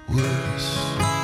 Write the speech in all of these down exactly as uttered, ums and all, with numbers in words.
worse.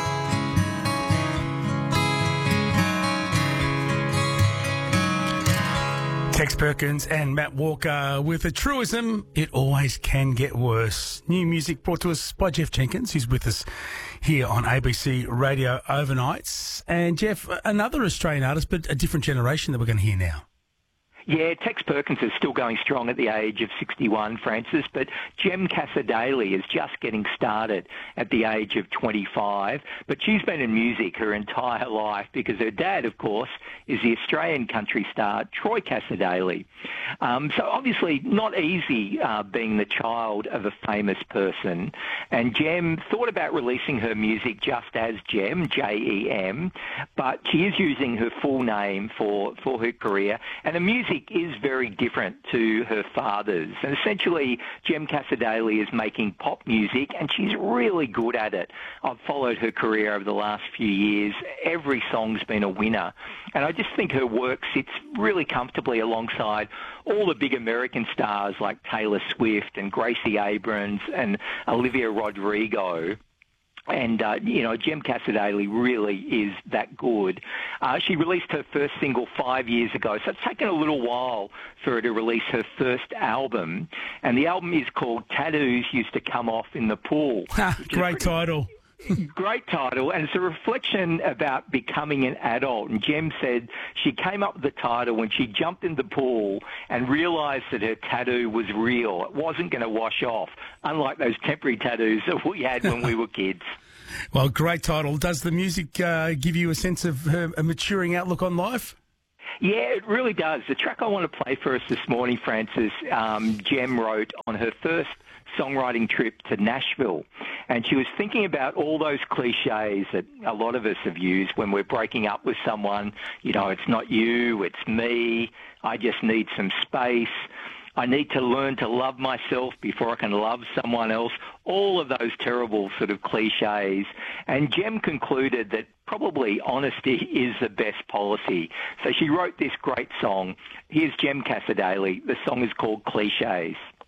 Tex Perkins and Matt Walker with a truism, it always can get worse. New music brought to us by Jeff Jenkins, who's with us here on A B C Radio Overnights. And Jeff, another Australian artist, but a different generation that we're going to hear now. Yeah, Tex Perkins is still going strong at the age of sixty-one, Francis, but Jem Cassar-Daley is just getting started at the age of twenty-five. But she's been in music her entire life because her dad, of course, is the Australian country star Troy Cassar-Daley. Um, so obviously not easy uh, being the child of a famous person. And Jem thought about releasing her music just as Jem, J E M, but she is using her full name for, for her career. And the music is very different to her father's. And essentially, Jem Cassar-Daley is making pop music, and she's really good at it. I've followed her career over the last few years. Every song's been a winner. And I just think her work sits really comfortably alongside all the big American stars like Taylor Swift and Gracie Abrams and Olivia Rodrigo. And, uh, you know, Jem Cassar-Daley really is that good. Uh, she released her first single five years ago, so it's taken a little while for her to release her first album. And the album is called Tattoos Used to Come Off in the Pool. Great title. Great title, and it's a reflection about becoming an adult. And Jem said she came up with the title when she jumped in the pool and realised that her tattoo was real. It wasn't going to wash off, unlike those temporary tattoos that we had when we were kids. Well, great title. Does the music uh, give you a sense of her, a maturing outlook on life? Yeah, it really does. The track I want to play for us this morning, Francis, um, Jem wrote on her first songwriting trip to Nashville. And she was thinking about all those cliches that a lot of us have used when we're breaking up with someone. You know, it's not you, it's me. I just need some space. I need to learn to love myself before I can love someone else. All of those terrible sort of cliches. And Jem concluded that probably honesty is the best policy. So she wrote this great song. Here's Jem Cassar-Daley. The song is called Cliches.